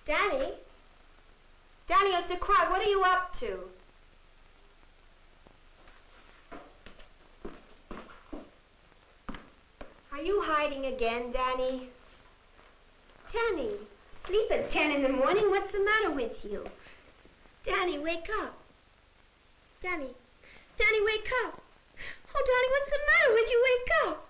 Danny? Danny, it's quiet. What are you up to? Are you hiding again, Danny? Danny, sleep at 10 in the morning? What's the matter with you? Danny, wake up. Danny, wake up. Oh, darling, what's the matter with you? Wake up.